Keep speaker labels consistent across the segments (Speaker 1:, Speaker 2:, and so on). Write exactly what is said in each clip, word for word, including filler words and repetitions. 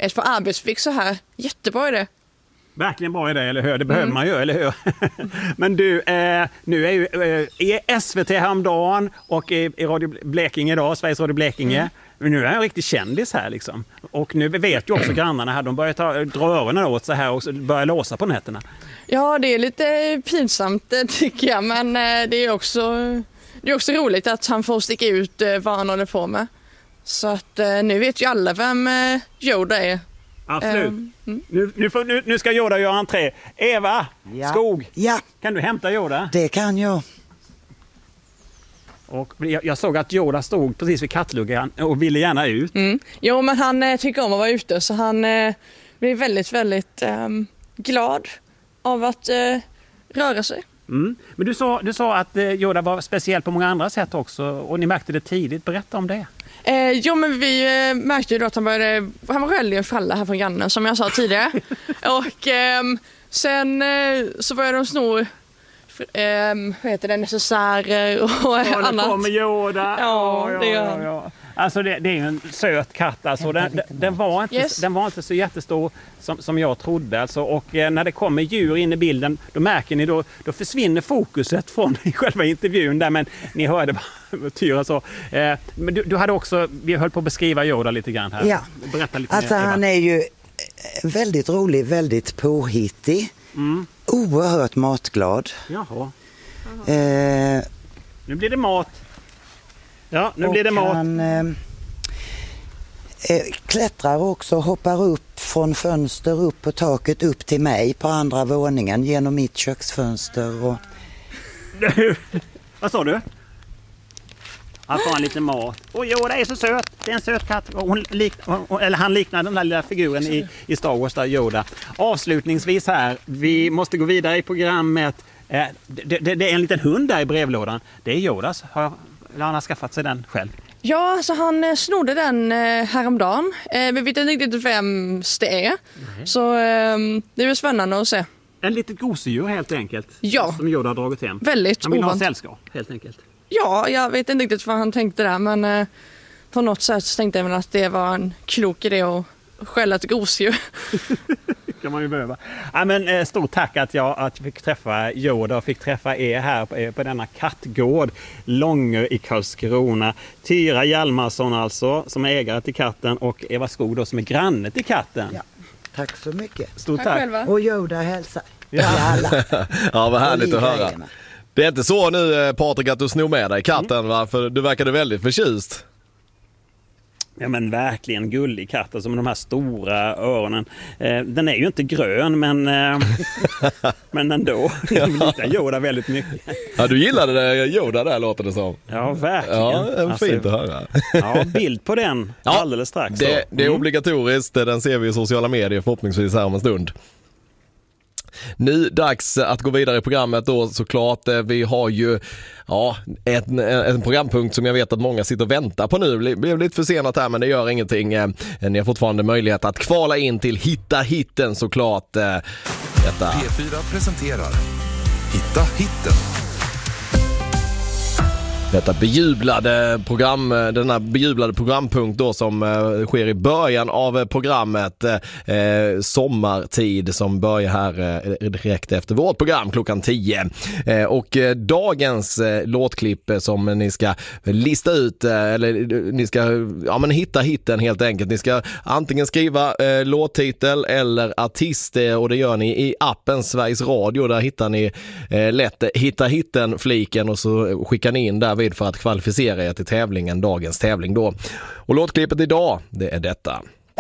Speaker 1: ett par arbetsfix så här. Jättebra idé.
Speaker 2: Verkligen bra idé, eller hur? Det behöver
Speaker 1: Mm.
Speaker 2: man ju, eller hur? Men du, eh, nu är ju eh, i S V T häromdagen och i, i Radio Blekinge idag, Sveriges Radio Blekinge.
Speaker 1: Mm.
Speaker 2: Men nu är jag en riktig kändis här liksom. Och nu vet ju också grannarna här, de börjar ta, dra öronen åt sig här och börjar låsa på nätterna.
Speaker 1: Ja, det är lite pinsamt tycker jag, men eh, det är också, det är också roligt att han får sticka ut eh, vad han håller på med. Så att eh, nu vet ju alla vem eh, Yoda är.
Speaker 2: Absolut.
Speaker 1: Um, mm.
Speaker 2: nu, nu, får, nu, nu ska Yoda göra entré. Eva
Speaker 3: Ja.
Speaker 2: Skog,
Speaker 3: Ja,
Speaker 2: kan du hämta Yoda?
Speaker 3: det kan jag.
Speaker 2: Och jag, jag såg att Yoda stod precis vid kattluggan och ville gärna ut.
Speaker 1: Mm. Jo, men han eh, tycker om att vara ute, så han eh, blir väldigt, väldigt eh, glad av att eh, röra sig.
Speaker 2: Mm. Men du sa, du sa att eh, Yoda var speciell på många andra sätt också och ni märkte det tidigt. Berätta om det.
Speaker 1: Eh, jo, men vi eh, märkte ju då att han började, han var själv en falla här från grannen, som jag sa tidigare. Och eh, sen eh, så började de sno, eh, vad heter det, necessärer och
Speaker 2: Ja, det
Speaker 1: annat.
Speaker 2: kommer Yoda.
Speaker 1: Ja, det gör han.
Speaker 2: ja. Alltså det, det är ju en söt katt. Alltså. Den, den, den, var inte,
Speaker 1: Yes.
Speaker 2: den var inte så jättestor som, som jag trodde. Alltså. Och eh, när det kommer djur in i bilden, då märker ni, då, då försvinner fokuset från själva intervjun där. Men ni hörde vad Tyra sa. Eh, men du, du hade också, vi höll på att beskriva Yoda lite grann här.
Speaker 3: Ja.
Speaker 2: Berätta lite
Speaker 3: Alltså
Speaker 2: mer, Eva.
Speaker 3: han är ju väldigt rolig, väldigt påhittig.
Speaker 2: Mm.
Speaker 3: Oerhört matglad.
Speaker 2: Jaha.
Speaker 3: Eh,
Speaker 2: Nu blir det mat. Ja, nu
Speaker 3: och
Speaker 2: blir det mat.
Speaker 3: han eh, eh, klättrar också, hoppar upp från fönster upp på taket upp till mig på andra våningen genom mitt köksfönster. Och...
Speaker 2: Vad sa du? Han får en liten mat. Åh, jo, det är så söt. Det är en söt katt. Hon liknar, eller han liknar den där lilla figuren i, i Star Wars, där Yoda. Avslutningsvis här, vi måste gå vidare i programmet. Eh, det, det, det är en liten hund där i brevlådan. Det är Yodas. Har, eller han har skaffat sig den själv.
Speaker 1: Ja, så han eh, snodde den eh, häromdagen. Eh, vi vet inte riktigt vem det är.
Speaker 2: Nej.
Speaker 1: Så eh, det är väl spännande att se.
Speaker 2: En litet gosedjur helt enkelt.
Speaker 1: Ja.
Speaker 2: Som Yoda har dragit hem.
Speaker 1: Väldigt
Speaker 2: Han vill ha
Speaker 1: ovant.
Speaker 2: sällskap helt enkelt.
Speaker 1: Ja, jag vet inte riktigt vad han tänkte där, men eh, på något sätt så tänkte jag väl att det var en klok idé att skälla ett gosedjur.
Speaker 2: Kan man ju behöva. Ja, men, eh, stort tack att jag att fick träffa Yoda och fick träffa er här på, på denna kattgård Långö i Karlskrona. Tyra Hjalmarsson alltså, som är ägare till katten, och Eva Skog då, som är granne till katten.
Speaker 3: Ja, tack så mycket.
Speaker 2: Stort
Speaker 1: Tack
Speaker 2: tack.
Speaker 1: själva.
Speaker 3: Och Yoda hälsar.
Speaker 2: Ja.
Speaker 3: Alla.
Speaker 4: Ja, vad härligt att höra.
Speaker 3: Grejerna.
Speaker 4: Det är inte så nu, Patrik, att du snor med dig katten, va? För du verkade väldigt förtjust.
Speaker 2: Ja, men verkligen gullig katt, alltså med de här stora öronen. Eh, den är ju inte grön, men, eh, men ändå. Jag litar Yoda väldigt mycket.
Speaker 4: Ja, du gillade det, Yoda där, låter det som.
Speaker 2: Ja, verkligen.
Speaker 4: Ja, det är
Speaker 2: Alltså,
Speaker 4: fint att höra.
Speaker 2: ja, bild på den
Speaker 4: Ja,
Speaker 2: alldeles strax.
Speaker 4: Det,
Speaker 2: så.
Speaker 4: det är
Speaker 2: Mm.
Speaker 4: obligatoriskt, den ser vi i sociala medier förhoppningsvis här om en stund. Nu dags att gå vidare i programmet då, såklart. Vi har ju ja, en, en programpunkt som jag vet att många sitter och väntar på nu. Det blev lite försenat här, men det gör ingenting. Ni har fortfarande möjlighet att kvala in till Hitta hitten, såklart. Detta.
Speaker 5: P fyra presenterar Hitta hitten.
Speaker 4: Detta bejublade program, denna bejublade programpunkt då som eh, sker i början av programmet, eh, sommartid, som börjar här eh, direkt efter vårt program klockan tio. Eh, och eh, dagens eh, låtklipp som ni ska lista ut, eh, eller ni ska ja, men hitta hitten helt enkelt. Ni ska antingen skriva eh, låttitel eller artist, eh, och det gör ni i appen Sveriges Radio. Där hittar ni eh, lätt Hitta hitten-fliken och så skickar ni in där för att kvalificera er till tävlingen, dagens tävling då. Och låtklippet idag, det är detta.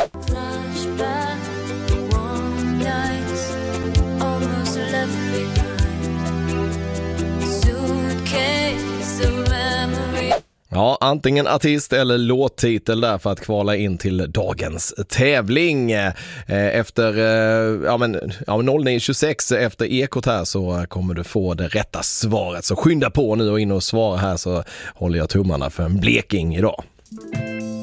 Speaker 4: Ja, antingen artist eller låttitel där för att kvala in till dagens tävling. Efter ja, men, ja, noll nio tjugosex efter Ekot här så kommer du få det rätta svaret. Så skynda på nu och in och svara här, så håller jag tummarna för en Bleking idag.